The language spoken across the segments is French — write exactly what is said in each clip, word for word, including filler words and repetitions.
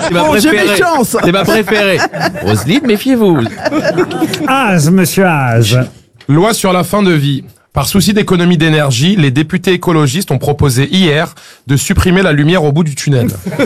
C'est ma Bon, j'ai préférée. mes chances. C'est ma préférée. Roselyne, méfiez-vous. Az, monsieur Az. Loi sur la fin de vie. Par souci d'économie d'énergie, les députés écologistes ont proposé hier de supprimer la lumière au bout du tunnel.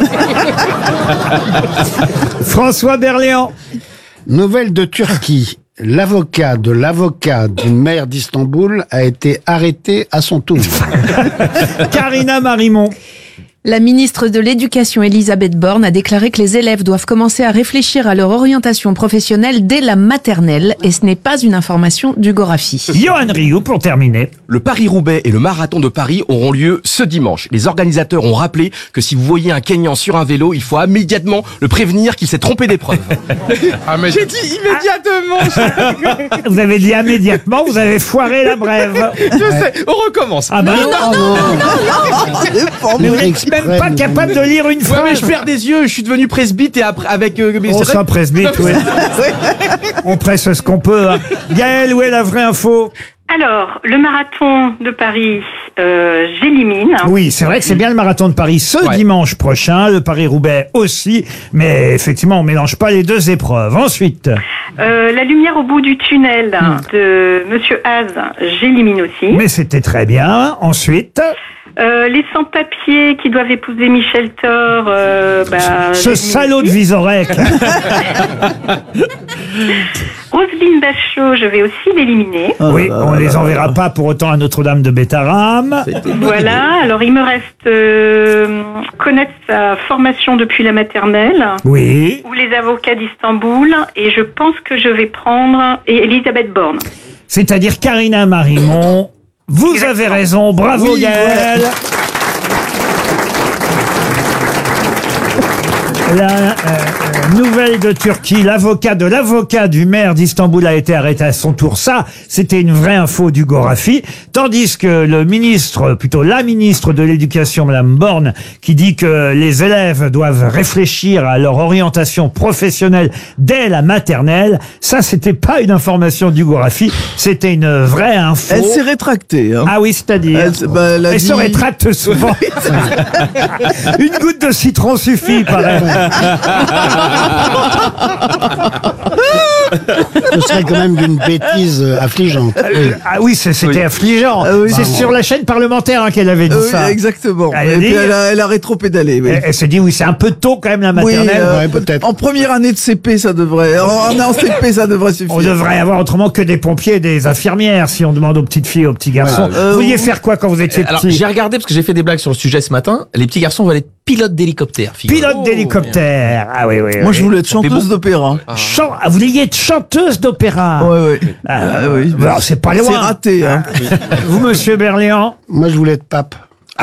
François Berléand. Nouvelle de Turquie. L'avocat de l'avocat du maire d'Istanbul a été arrêté à son tour. Karina Marimon. La ministre de l'Éducation, Elisabeth Borne, a déclaré que les élèves doivent commencer à réfléchir à leur orientation professionnelle dès la maternelle, et ce n'est pas une information du Gorafi. Johan Rioux pour terminer. Le Paris-Roubaix et le Marathon de Paris auront lieu ce dimanche. Les organisateurs ont rappelé que si vous voyez un Kényan sur un vélo, il faut immédiatement le prévenir qu'il s'est trompé d'épreuve. Ah, mais J'ai dit immédiatement. Vous avez dit immédiatement, vous avez foiré la brève. Je sais, on recommence. Ah bah non, mais vous n'êtes Exprès, même pas nous- capable de lire une Ouais, phrase. mais je perds des yeux, je suis devenu presbyte et après avec euh, mais On c'est vrai- s'en presbyte, oui. On presse ce qu'on peut. Hein. Gaël, où est la vraie info? Alors, le marathon de Paris, euh, j'élimine. Oui, c'est vrai que c'est bien le marathon de Paris ce Ouais. dimanche prochain, le Paris-Roubaix aussi, mais effectivement, on mélange pas les deux épreuves. Ensuite, Euh, la lumière au bout du tunnel de Monsieur Az, j'élimine aussi. mais c'était très bien. Ensuite, Euh, les sans-papiers qui doivent épouser Michel Thor, euh, bah, ce j'élimine salaud de aussi. Vizorek. Roselyne Bachot, je vais aussi l'éliminer. Oui, on les enverra pas pour autant à Notre-Dame de Bétarame. Voilà, alors il me reste euh, connaître sa formation depuis la maternelle, Oui. ou les avocats d'Istanbul, et je pense que je vais prendre et Elisabeth Borne. C'est-à-dire Karina Marimon. Vous avez raison, bravo Oui, Gaël. La euh, euh, nouvelle de Turquie, l'avocat de l'avocat du maire d'Istanbul a été arrêté à son tour. Ça, c'était une vraie info du Gorafi. Tandis que le ministre, plutôt la ministre de l'Éducation, Madame Borne, qui dit que les élèves doivent réfléchir à leur orientation professionnelle dès la maternelle, ça, c'était pas une information du Gorafi, c'était une vraie info. Elle s'est rétractée. Hein. Ah oui, c'est-à-dire Elle, s- bah, elle a Elle dit- se rétracte souvent. Une goutte de citron suffit, pareil. Ce serait quand même d'une bêtise euh, affligeante. Oui. Ah oui, c'est- c'était affligeant. Ah oui, c'est bah, sur la chaîne parlementaire hein, qu'elle avait dit Euh, oui, ça. exactement. Elle a Et dit- puis elle a, elle a rétro-pédalé. Oui. Elle, elle s'est dit, oui, c'est un peu tôt quand même la Oui, maternelle. euh, Ouais, peut-être. En première année de C P, ça devrait. En, en C P, ça devrait suffire. On devrait avoir autrement que des pompiers et des infirmières si on demande aux petites filles, aux petits garçons. Euh, vous vouliez vous- faire quoi quand vous étiez Alors, petit? j'ai regardé parce que j'ai fait des blagues sur le sujet ce matin. Les petits garçons veulent être pilotes d'hélicoptère. figurez-vous. Pilote d'hélicoptère. Ah oui, oui. Moi, oui. je voulais être fait beau. chanteuse d'opéra. Chan- ah, vous vouliez être chanteuse d'opéra. Ouais, ouais. Ah, Ah, oui. bah, c'est pas C'est loin. raté, hein. Vous, monsieur Berléand? Moi, je voulais être pape.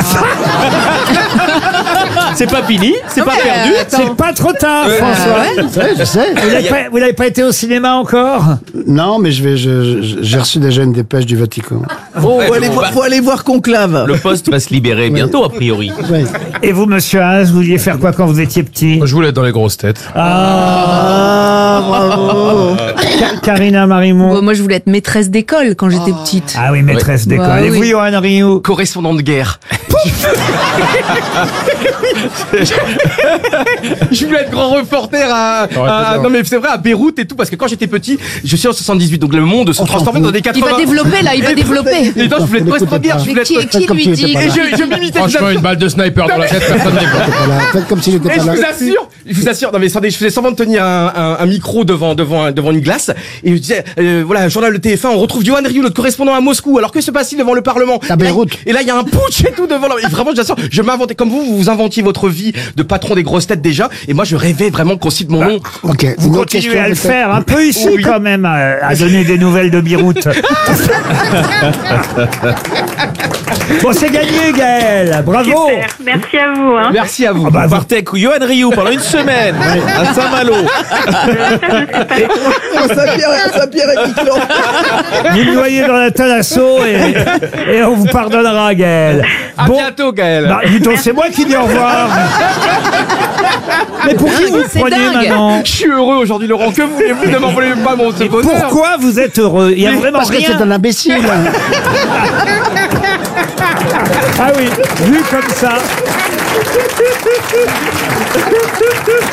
C'est pas fini, c'est pas perdu. C'est pas trop tard, François. Je sais, je sais. Vous n'avez pas, vous n'avez pas été au cinéma encore? Non, mais je vais, je- je- j'ai reçu déjà une dépêche du Vatican. Faut aller, voir, faut aller voir Conclave. Le poste va se libérer bientôt, a priori. Ouais. Et vous, monsieur Az, vous vouliez faire quoi quand vous étiez petit? Moi, je voulais être dans les grosses têtes. Ah, bravo. Ka- Karina Marimon. Bon, moi, je voulais être maîtresse d'école quand j'étais petite. Ah oui, maîtresse d'école. Bah Et vous, oui. Johan Rioux? Correspondant de guerre. Je voulais être grand reporter à, à- non mais c'est vrai à Beyrouth et tout parce que quand j'étais petit, je suis en soixante-dix-huit donc le monde se transformait dans des Il quatre-vingts. va développer, là, il va Et- développer. Et non, je voulais être presque guerre, je voulais Mais qui, être. qui comme lui s'il était dit pas Et là. je, je m'imitais. Franchement, une balle de sniper dans la tête, personne n'est pas. Voilà, faites comme s'il n'était Et pas je là. vous assure, je vous assure, non mais attendez, je faisais semblant de tenir un, un, un micro devant devant un- devant une glace et je disais euh, voilà, journal de T F un, on retrouve Johan Rioux, notre correspondant à Moscou. Alors que se passe-t-il devant le Parlement? À Beyrouth. Et là, il y a un putsch et tout devant. Et vraiment, je vous assure, je m'inventais comme vous, vous vous inventiez votre vie de patron des grosses têtes déjà, et moi je rêvais vraiment qu'on cite mon nom. Ok. Vous Une autre continuez question, à le peut-être faire un peu ici Oui. quand même, à, à donner des nouvelles de Beyrouth. Bon, c'est gagné, Gaël. Bravo. Super. Merci à vous. Hein. Merci à vous. Ah bah, Vous vous- partez avec Johan Rioux pendant une semaine à Saint-Malo. Saint-Pierre, Saint-Pierre et Miquelon. Vous me noyez dans la thalasso et, et on vous pardonnera, Gaël. À bientôt, Gaël. Bah, dis donc, c'est moi qui dis au revoir. Mais pour qui vous c'est prenez dingue. maintenant? Je suis heureux aujourd'hui, Laurent. Que voulez-vous? Ne m'en voulez pas mon ce bonheur. Pourquoi vous êtes heureux? Il y a Mais vraiment Parce que rien. c'est un imbécile. Ah oui, vu comme ça.